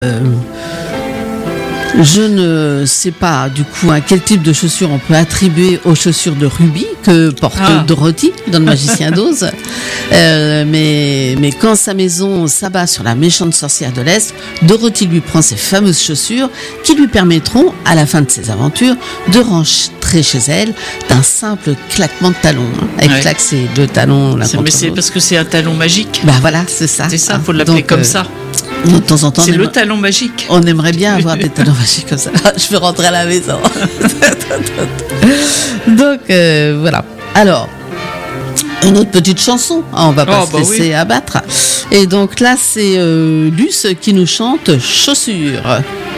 Je ne sais pas du coup à quel type de chaussures on peut attribuer aux chaussures de Ruby que porte Dorothy dans Le Magicien d'Oz. Mais quand sa maison s'abat sur la méchante sorcière de l'Est, Dorothy lui prend ses fameuses chaussures qui lui permettront, à la fin de ses aventures, de rentrer chez elle d'un simple claquement de talons. Elle claque ses deux talons l'un contre Mais c'est l'autre. parce que c'est un talon magique. Bah voilà, c'est ça. C'est ça, faut l'appeler comme ça. De temps en temps, c'est le talon magique. On aimerait bien avoir des talons magiques comme ça. Je peux rentrer à la maison. Donc voilà. Alors, une autre petite chanson. On va pas se laisser abattre. Et donc là, c'est Luce qui nous chante Chaussures.